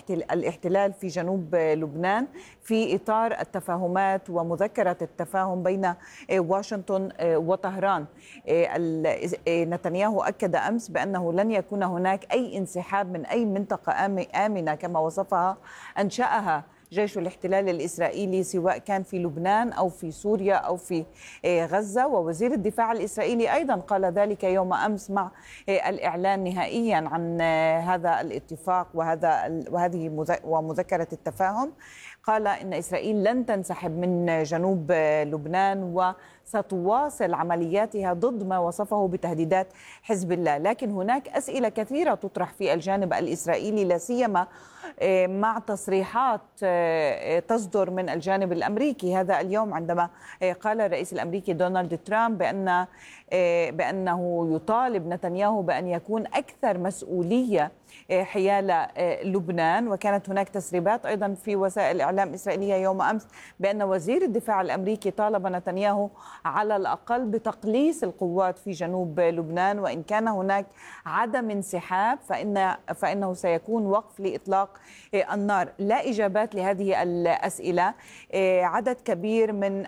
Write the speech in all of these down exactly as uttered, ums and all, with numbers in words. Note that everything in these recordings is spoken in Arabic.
الاحتلال في جنوب لبنان في إطار التفاهمات ومذكرة التفاهم بين واشنطن وطهران. نتنياهو أكد أمس بأنه لن يكون هناك أي انسحاب من أي منطقة آمنة كما وصفها أنشأها جيش الاحتلال الإسرائيلي، سواء كان في لبنان أو في سوريا أو في غزة. ووزير الدفاع الإسرائيلي أيضا قال ذلك يوم أمس مع الإعلان نهائيا عن هذا الاتفاق وهذا وهذه ومذكرة التفاهم. قال إن إسرائيل لن تنسحب من جنوب لبنان وستواصل عملياتها ضد ما وصفه بتهديدات حزب الله. لكن هناك أسئلة كثيرة تطرح في الجانب الإسرائيلي، لا سيما مع تصريحات تصدر من الجانب الأمريكي هذا اليوم، عندما قال الرئيس الأمريكي دونالد ترامب بأن بأنه يطالب نتنياهو بأن يكون أكثر مسؤولية حيال لبنان. وكانت هناك تسريبات أيضا في وسائل الإعلام الإسرائيلية يوم أمس بأن وزير الدفاع الأمريكي طالب نتنياهو على الأقل بتقليص القوات في جنوب لبنان، وإن كان هناك عدم انسحاب فإن فإنه سيكون وقف لإطلاق النار. لا إجابات لهذه الأسئلة. عدد كبير من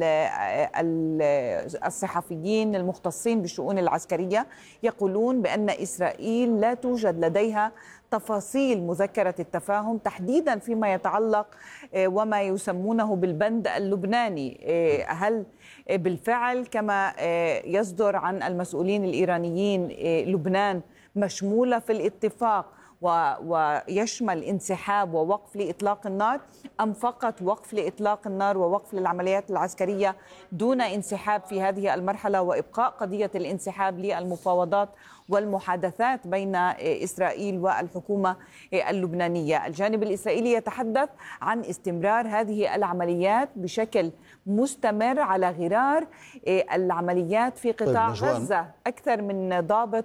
الصحفيين المختصين بالشؤون العسكرية يقولون بأن إسرائيل لا توجد لديها تفاصيل مذكرة التفاهم، تحديدا فيما يتعلق وما يسمونه بالبند اللبناني. هل بالفعل كما يصدر عن المسؤولين الإيرانيين لبنان مشمولة في الاتفاق ويشمل انسحاب ووقف لإطلاق النار، أم فقط وقف لإطلاق النار ووقف للعمليات العسكرية دون انسحاب في هذه المرحلة، وإبقاء قضية الانسحاب للمفاوضات والمحادثات بين إسرائيل والحكومة اللبنانية؟ الجانب الإسرائيلي يتحدث عن استمرار هذه العمليات بشكل مستمر على غرار العمليات في قطاع غزة. أكثر من ضابط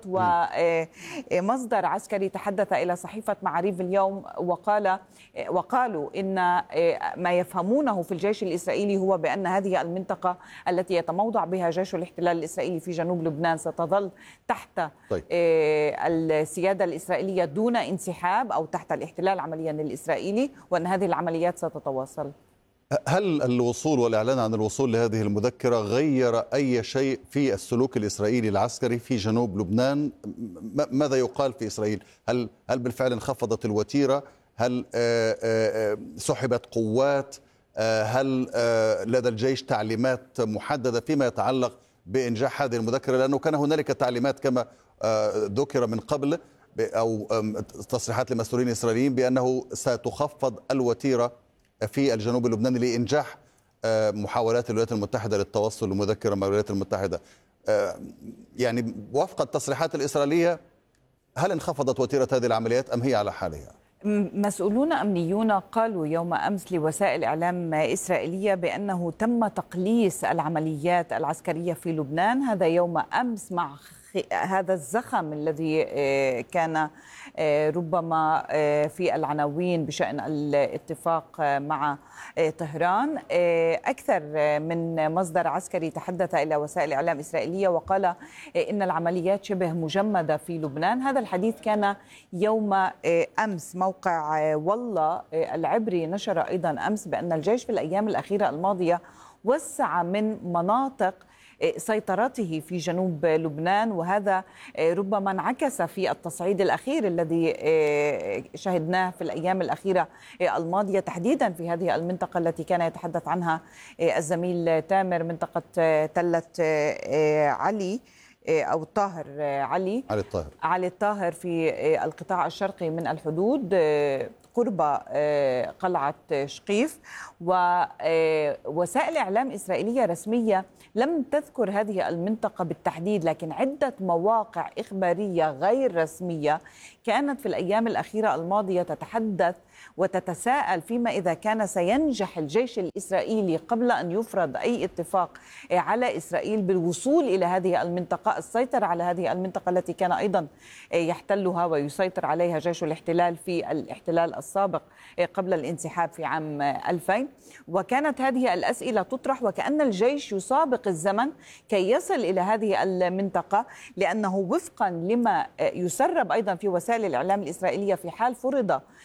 ومصدر عسكري تحدث إلى صحيفة معاريف اليوم وقال وقالوا إن ما يفهمونه في الجيش الإسرائيلي هو بأن هذه المنطقة التي يتموضع بها جيش الاحتلال الإسرائيلي في جنوب لبنان ستظل تحت طيب. السيادة الإسرائيلية دون انسحاب أو تحت الاحتلال عمليا الإسرائيلي، وأن هذه العمليات ستتواصل. هل الوصول والإعلان عن الوصول لهذه المذكرة غير أي شيء في السلوك الإسرائيلي العسكري في جنوب لبنان؟ ماذا يقال في إسرائيل؟ هل هل بالفعل انخفضت الوتيرة؟ هل سحبت قوات؟ هل لدى الجيش تعليمات محددة فيما يتعلق بإنجاح هذه المذكرة؟ لأنه كان هنالك تعليمات كما ذكر من قبل أو تصريحات لمسؤولين إسرائيليين بأنه ستخفض الوتيرة في الجنوب اللبناني لإنجاح محاولات الولايات المتحدة للتوصل لمذكرة مع الولايات المتحدة. يعني وفق التصريحات الإسرائيلية هل انخفضت وتيرة هذه العمليات أم هي على حالها؟ مسؤولون أمنيون قالوا يوم أمس لوسائل إعلام إسرائيلية بأنه تم تقليص العمليات العسكرية في لبنان. هذا يوم أمس مع هذا الزخم الذي كان ربما في العناوين بشأن الاتفاق مع طهران. أكثر من مصدر عسكري تحدث إلى وسائل إعلام إسرائيلية وقال إن العمليات شبه مجمدة في لبنان. هذا الحديث كان يوم أمس. موقع والله العبري نشر أيضا أمس بأن الجيش في الأيام الأخيرة الماضية وسع من مناطق سيطرته في جنوب لبنان، وهذا ربما انعكس في التصعيد الأخير الذي شهدناه في الأيام الأخيرة الماضية، تحديدا في هذه المنطقة التي كان يتحدث عنها الزميل تامر، منطقة تلة علي أو الطاهر علي علي الطاهر علي الطاهر في القطاع الشرقي من الحدود قرب قلعة شقيف. ووسائل إعلام إسرائيلية رسمية لم تذكر هذه المنطقة بالتحديد، لكن عدة مواقع إخبارية غير رسمية كانت في الأيام الأخيرة الماضية تتحدث وتتساءل فيما إذا كان سينجح الجيش الإسرائيلي قبل أن يفرض أي اتفاق على إسرائيل بالوصول إلى هذه المنطقة، السيطرة على هذه المنطقة التي كان أيضا يحتلها ويسيطر عليها جيش الاحتلال في الاحتلال السابق قبل الانسحاب في عام ألفين. وكانت هذه الأسئلة تطرح وكأن الجيش يسابق الزمن كي يصل إلى هذه المنطقة، لأنه وفقا لما يسرب أيضا في وسائل الإعلام الإسرائيلية في حال فرض